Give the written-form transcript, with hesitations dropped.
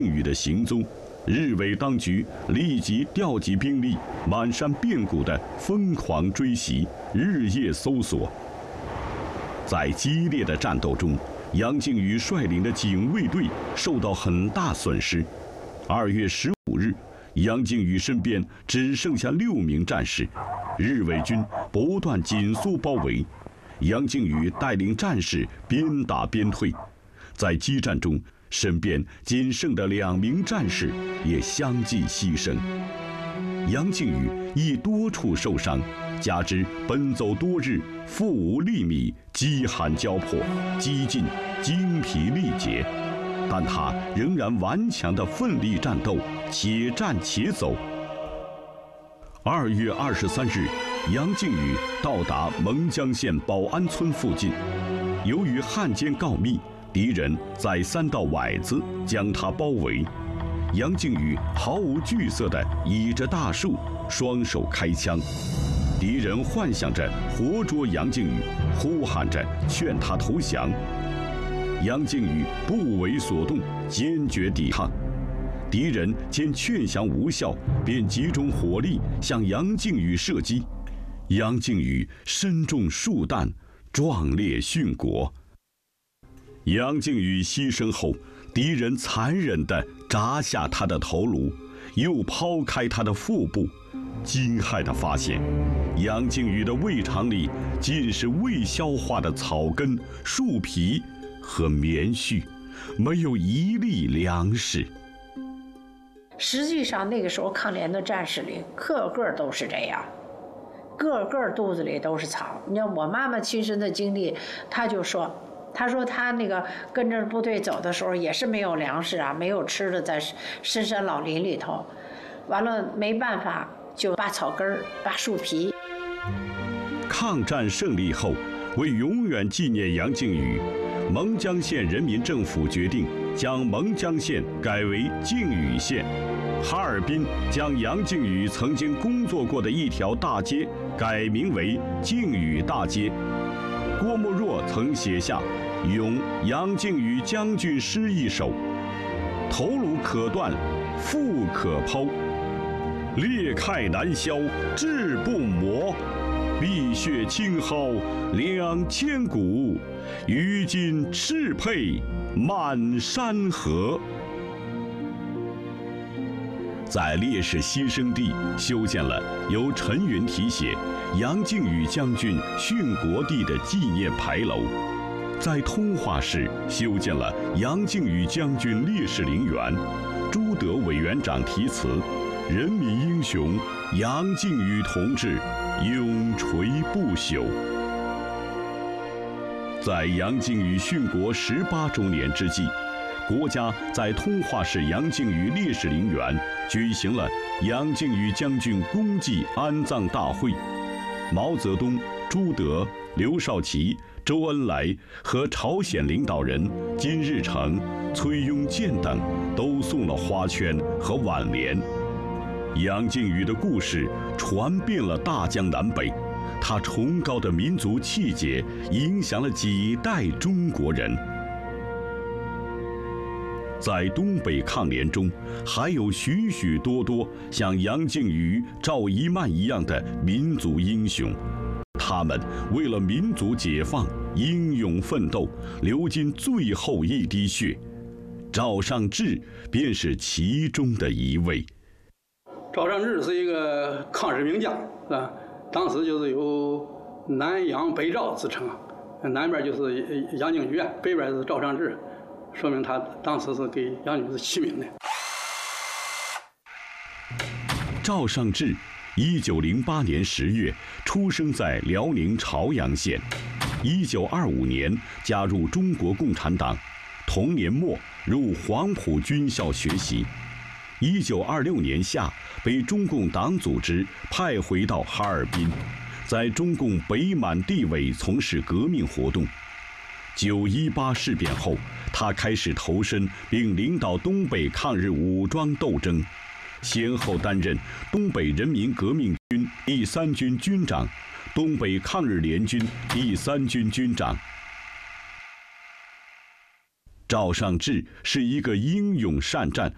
宇的行踪，日伪当局立即调集兵力，满山遍谷地疯狂追袭，日夜搜索。在激烈的战斗中，杨靖宇率领的警卫队受到很大损失。2月15日，杨靖宇身边只剩下6名战士，日伪军不断紧缩包围，杨靖宇带领战士边打边退，在激战中，身边仅剩的2名战士也相继牺牲。杨靖宇亦多处受伤，加之奔走多日，腹无力米，饥寒交迫，几近精疲力竭，但他仍然顽强地奋力战斗，且战且走。2月23日，杨靖宇到达蒙江县保安村附近，由于汉奸告密，敌人再三道崴子将他包围。杨靖宇毫无惧色地倚着大树，双手开枪。敌人幻想着活捉杨靖宇，呼喊着劝他投降。杨靖宇不为所动，坚决抵抗。敌人见劝降无效，便集中火力向杨靖宇射击。杨靖宇身中数弹，壮烈殉国。杨靖宇牺牲后，敌人残忍地砸下他的头颅，又抛开他的腹部，惊骇地发现，杨靖宇的胃肠里尽是未消化的草根、树皮和棉絮，没有一粒粮食。 实际上，那个时候抗联的战士里，个个都是这样，个个肚子里都是草。你看我妈妈亲身的经历，她就说。他说他那个跟着部队走的时候也是没有粮食啊，没有吃的，在深山老林里头，完了没办法就扒草根儿、扒树皮。 抗战胜利后，为永远纪念杨靖宇，蒙江县人民政府决定将蒙江县改为靖宇县。哈尔滨将杨靖宇曾经工作过的一条大街改名为靖宇大街。郭沫若曾写下《咏杨靖宇将军诗》一首：头颅可断，腹可剖，裂开难消，志不磨。碧血青蒿2000股，于今赤配满山河。在烈士牺牲地修建了由陈云题写杨靖宇将军殉国地的纪念牌楼，在通化市修建了杨靖宇将军烈士陵园，朱德委员长题词：人民英雄杨靖宇同志永垂不朽。在杨靖宇殉国18周年之际，国家在通化市杨靖宇烈士陵园举行了杨靖宇将军公祭安葬大会。毛泽东、朱德、刘少奇、周恩来和朝鲜领导人金日成、崔庸健等都送了花圈和挽联。杨靖宇的故事传遍了大江南北，他崇高的民族气节影响了几代中国人。在东北抗联中，还有许许多多像杨靖宇、赵一曼一样的民族英雄，他们为了民族解放英勇奋斗，流尽最后一滴血。赵尚志便是其中的一位。 赵尚志是一个抗日名将，啊，当时就是有南杨北赵之称，南边就是杨靖宇，北边是赵尚志。说明他当时是给杨靖宇是起名的。 赵尚志，1908年10月出生在辽宁朝阳县，1925年加入中国共产党，同年末入黄埔军校学习，1926年夏被中共党组织派回到哈尔滨，在中共北满地委从事革命活动。9·18事变后，他开始投身并领导东北抗日武装斗争，先后担任东北人民革命军第3军军长、东北抗日联军第3军军长。赵尚志是一个英勇善战、